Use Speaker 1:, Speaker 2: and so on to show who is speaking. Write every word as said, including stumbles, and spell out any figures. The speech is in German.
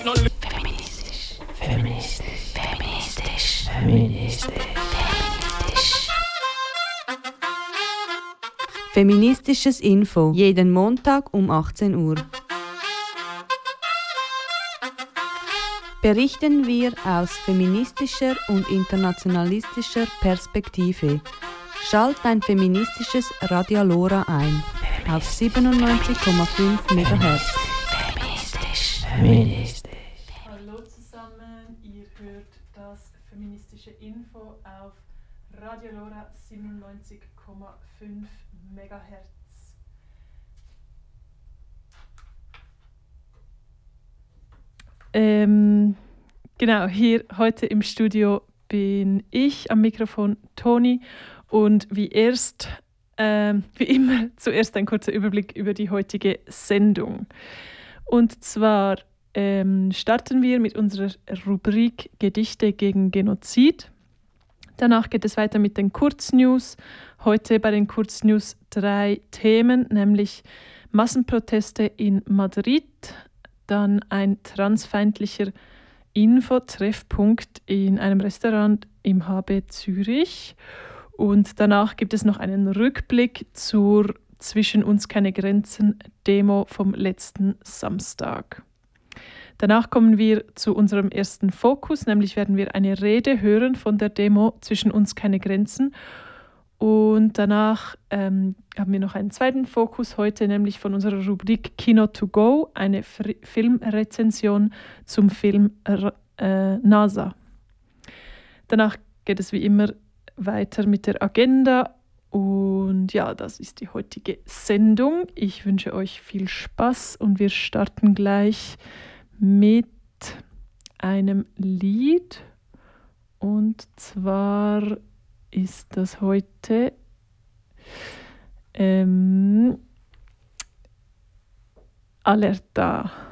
Speaker 1: Feministisch. Feministisch. Feministisch. Feministisch.
Speaker 2: Feministisches Info. Jeden Montag um achtzehn Uhr. Berichten wir aus feministischer und internationalistischer Perspektive. Schalt dein feministisches Radio Lora ein. Auf siebenundneunzig Komma fünf Megahertz.
Speaker 1: Feministisch. Feministisch.
Speaker 3: Hallo zusammen, ihr hört das feministische Info auf Radio Lora siebenundneunzig Komma fünf Megahertz. Ähm, genau, hier heute im Studio bin ich, am Mikrofon Toni, und wie erst, ähm, wie immer, zuerst ein kurzer Überblick über die heutige Sendung. Und zwar ähm, starten wir mit unserer Rubrik Gedichte gegen Genozid. Danach geht es weiter mit den Kurznews. Heute bei den Kurznews drei Themen, nämlich Massenproteste in Madrid, dann ein transfeindlicher Infotreffpunkt in einem Restaurant im H B Zürich und danach gibt es noch einen Rückblick zur Zwischen uns keine Grenzen Demo vom letzten Samstag. Danach kommen wir zu unserem ersten Fokus, nämlich werden wir eine Rede hören von der Demo Zwischen uns keine Grenzen. Und danach ähm, haben wir noch einen zweiten Fokus heute, nämlich von unserer Rubrik Kino to go, eine Fr- Filmrezension zum Film äh, NASA. Danach geht es wie immer weiter mit der Agenda. Und ja, das ist die heutige Sendung. Ich wünsche euch viel Spaß und wir starten gleich mit einem Lied. Und zwar ist das heute ähm, Alerta.